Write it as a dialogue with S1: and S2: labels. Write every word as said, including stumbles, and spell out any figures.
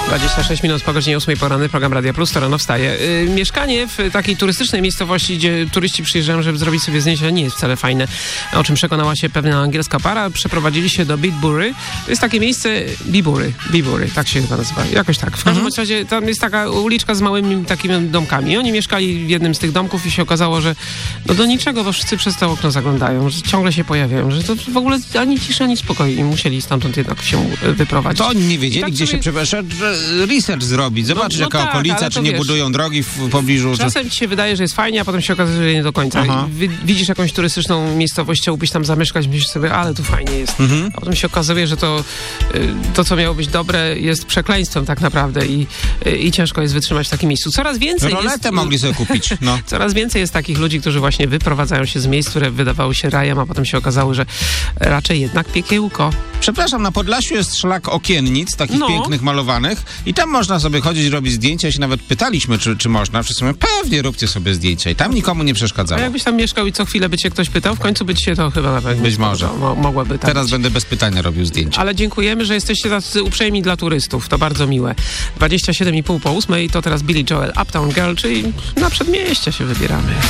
S1: dwadzieścia sześć minut po godzinie ósmej poranny, program Radia Plus, to rano wstaje. Yy, mieszkanie w takiej turystycznej miejscowości, gdzie turyści przyjeżdżają, żeby zrobić sobie zdjęcia, nie jest wcale fajne. O czym przekonała się pewna angielska para. Przeprowadzili się do Bibury. To jest takie miejsce, Bibury, Bibury, tak się chyba nazywa. Jakoś tak. W każdym mhm. razie tam jest taka uliczka z małymi takimi domkami. Oni mieszkali w jednym z tych domków i się okazało, że no do niczego, bo wszyscy przez to okno zaglądają, że ciągle się pojawiają, że to w ogóle ani cisza, ani spokoju i musieli stamtąd jednak się wyprowadzić.
S2: To oni nie wiedzieli, tak gdzie sobie... się przepraszam, research zrobić, zobaczyć no, no jaka tak, okolica, czy nie wiesz, budują drogi w pobliżu.
S1: Czasem że... ci się wydaje, że jest fajnie, a potem się okazuje, że nie do końca. Wy, widzisz jakąś turystyczną miejscowość, chciałbyś tam zamieszkać, myślisz sobie, ale tu fajnie jest. Mhm. A potem się okazuje, że to, to, co miało być dobre, jest przekleństwem tak naprawdę i, i ciężko jest wytrzymać w takim miejscu. Coraz więcej
S2: Roletę
S1: jest...
S2: mogli sobie kupić. No.
S1: Coraz więcej jest takich ludzi, którzy właśnie wyprowadzają się z miejsc, które wydawały się rajem, a potem się okazało, że raczej jednak piekiełko.
S2: Przepraszam, na Podlasiu jest szlak okiennic, takich no. pięknych, malowanych i tam można sobie chodzić, robić zdjęcia. Się nawet pytaliśmy, czy, czy można. Wszyscy mówią, pewnie róbcie sobie zdjęcia i tam nikomu nie przeszkadzało.
S1: A jakbyś tam mieszkał i co chwilę by cię ktoś pytał, w końcu by ci się to chyba na pewno
S2: być może.
S1: Mo- mogłaby tak
S2: Teraz
S1: być.
S2: będę bez pytania robił zdjęcia.
S1: Ale dziękujemy, że jesteście tacy uprzejmi dla turystów. To bardzo miłe. dwadzieścia siedem i pół po ósmej to teraz Billy Joel, Uptown Girl, czyli na przedmieście się wybieramy.